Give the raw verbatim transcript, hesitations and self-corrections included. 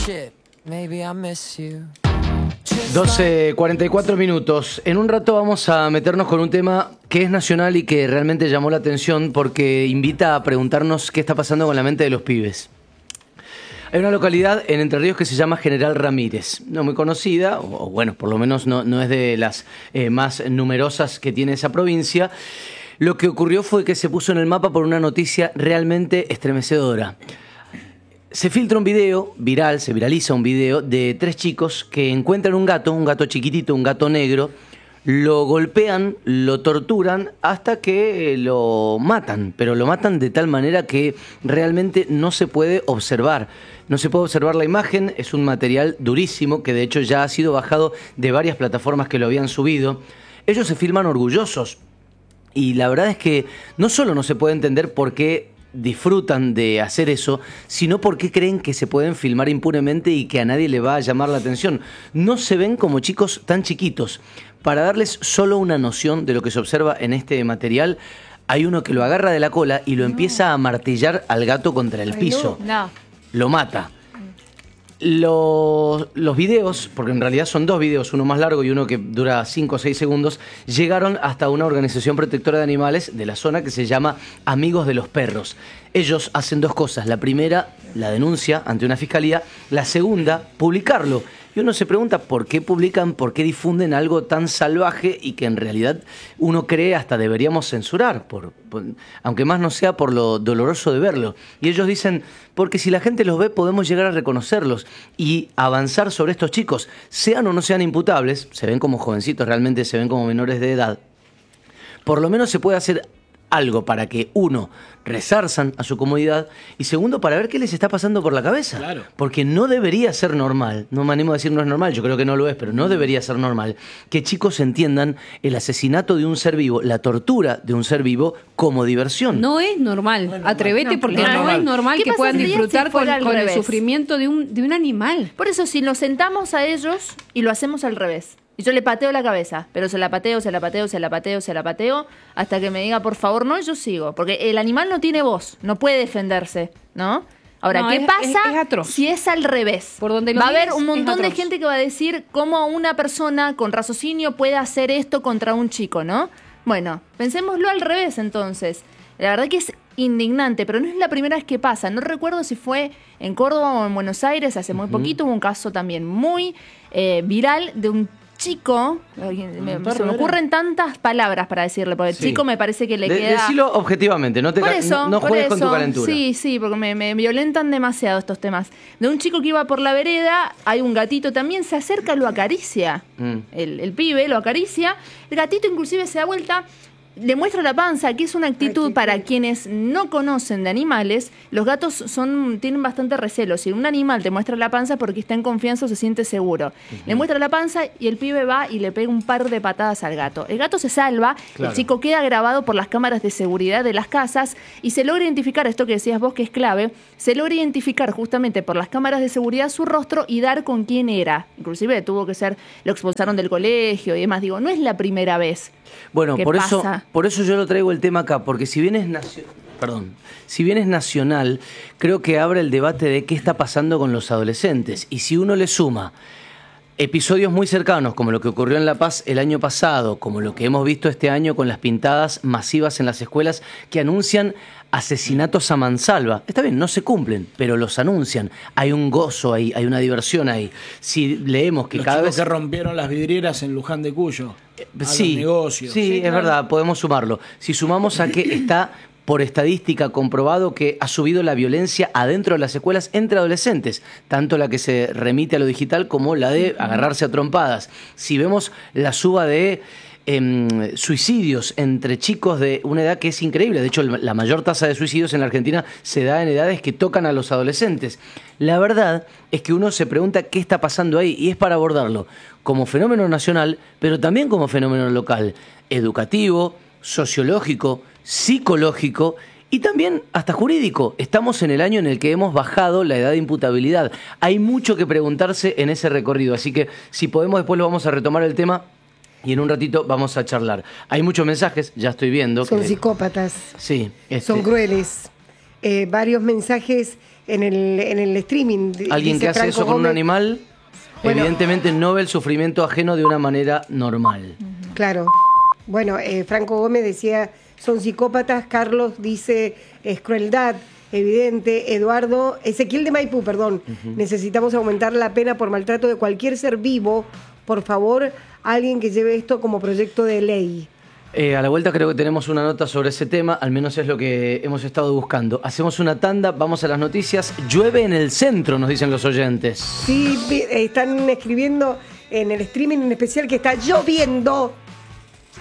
doce cuarenta y cuatro minutos. En un rato vamos a meternos con un tema que es nacional y que realmente llamó la atención porque invita a preguntarnos qué está pasando con la mente de los pibes. Hay una localidad en Entre Ríos que se llama General Ramírez, no muy conocida, o bueno, por lo menos no, no es de las eh, más numerosas que tiene esa provincia. Lo que ocurrió fue que se puso en el mapa por una noticia realmente estremecedora. Se filtra un video viral, se viraliza un video de tres chicos que encuentran un gato, un gato chiquitito, un gato negro, lo golpean, lo torturan hasta que lo matan, pero lo matan de tal manera que realmente no se puede observar. No se puede observar la imagen, es un material durísimo que de hecho ya ha sido bajado de varias plataformas que lo habían subido. Ellos se filman orgullosos y la verdad es que no solo no se puede entender por qué disfrutan de hacer eso, sino porque creen que se pueden filmar impunemente y que a nadie le va a llamar la atención. No se ven como chicos tan chiquitos. Para darles solo una noción de lo que se observa en este material, hay uno que lo agarra de la cola y lo no. empieza a martillar al gato contra el Ay, piso. No. No. Lo mata. Los, los videos, porque en realidad son dos videos, uno más largo y uno que dura cinco o seis segundos, llegaron hasta una organización protectora de animales de la zona que se llama Amigos de los Perros. Ellos hacen dos cosas. La primera, la denuncia ante una fiscalía. La segunda, publicarlo. Y uno se pregunta por qué publican, por qué difunden algo tan salvaje y que en realidad uno cree hasta deberíamos censurar, por, por, aunque más no sea por lo doloroso de verlo. Y ellos dicen, porque si la gente los ve podemos llegar a reconocerlos y avanzar sobre estos chicos, sean o no sean imputables, se ven como jovencitos, realmente se ven como menores de edad, por lo menos se puede hacer algo para que, uno, resarzan a su comodidad y segundo, para ver qué les está pasando por la cabeza. Claro. Porque no debería ser normal, no me animo a decir no es normal, yo creo que no lo es, pero no debería ser normal que chicos entiendan el asesinato de un ser vivo, la tortura de un ser vivo como diversión. No es normal, no es normal. Atrévete no, porque no, no es normal que puedan disfrutar si con, con el sufrimiento de un, de un animal. Por eso, si nos sentamos a ellos y lo hacemos al revés, y yo le pateo la cabeza, pero se la pateo, se la pateo, se la pateo, se la pateo, hasta que me diga, por favor, no, yo sigo. Porque el animal no tiene voz, no puede defenderse, ¿no? Ahora, no, ¿qué es, pasa es, es si es al revés? Por donde lo va a haber mires, un montón de gente que va a decir cómo una persona con raciocinio puede hacer esto contra un chico, ¿no? Bueno, pensémoslo al revés entonces. La verdad que es indignante, pero no es la primera vez que pasa. No recuerdo si fue en Córdoba o en Buenos Aires, hace muy uh-huh. poquito hubo un caso también muy eh, viral de un chico, me, se me ocurren tantas palabras para decirle, porque el sí. chico me parece que le de, queda... Decilo objetivamente, no, te por eso, no, no por juegues eso, con tu calentura. Sí, sí, porque me, me violentan demasiado estos temas. De un chico que iba por la vereda, hay un gatito también, se acerca, lo acaricia, mm. el, el pibe lo acaricia, el gatito inclusive se da vuelta, le muestra la panza, que es una actitud para quienes no conocen de animales. Los gatos son tienen bastante recelo. Si un animal te muestra la panza porque está en confianza o se siente seguro. Uh-huh. Le muestra la panza y el pibe va y le pega un par de patadas al gato. El gato se salva, claro. El chico queda grabado por las cámaras de seguridad de las casas y se logra identificar, esto que decías vos que es clave, se logra identificar justamente por las cámaras de seguridad su rostro y dar con quién era. Inclusive tuvo que ser, lo expulsaron del colegio y demás. Digo, no es la primera vez. Bueno, por pasa? eso, por eso yo lo traigo el tema acá, porque si bien es nacional, perdón, si bien es nacional, creo que abre el debate de qué está pasando con los adolescentes. Y si uno le suma episodios muy cercanos, como lo que ocurrió en La Paz el año pasado, como lo que hemos visto este año con las pintadas masivas en las escuelas que anuncian asesinatos a mansalva. Está bien, no se cumplen, pero los anuncian. Hay un gozo ahí, hay una diversión ahí. Si leemos que los cada vez... que rompieron las vidrieras en Luján de Cuyo. A sí, los negocios. Sí, sí, es claro. verdad, podemos sumarlo. Si sumamos a que está por estadística comprobado que ha subido la violencia adentro de las escuelas entre adolescentes, tanto la que se remite a lo digital como la de agarrarse a trompadas. Si vemos la suba de eh, suicidios entre chicos de una edad que es increíble, de hecho la mayor tasa de suicidios en la Argentina se da en edades que tocan a los adolescentes. La verdad es que uno se pregunta qué está pasando ahí y es para abordarlo como fenómeno nacional, pero también como fenómeno local, educativo, sociológico, psicológico y también hasta jurídico. Estamos en el año en el que hemos bajado la edad de imputabilidad. Hay mucho que preguntarse en ese recorrido, así que si podemos después lo vamos a retomar el tema y en un ratito vamos a charlar. Hay muchos mensajes, ya estoy viendo. Son que... psicópatas. Sí. Este... Son crueles. Eh, varios mensajes en el, en el streaming. Alguien que hace Franco eso con Gómez. Un animal, bueno, evidentemente no ve el sufrimiento ajeno de una manera normal. Claro. Bueno, eh, Franco Gómez decía, son psicópatas. Carlos dice, es crueldad evidente. Eduardo, Ezequiel de Maipú, perdón. Uh-huh. Necesitamos aumentar la pena por maltrato de cualquier ser vivo. Por favor, alguien que lleve esto como proyecto de ley. Eh, a la vuelta creo que tenemos una nota sobre ese tema, al menos es lo que hemos estado buscando. Hacemos una tanda, vamos a las noticias. Llueve en el centro, nos dicen los oyentes. Sí, están escribiendo en el streaming en especial que está lloviendo.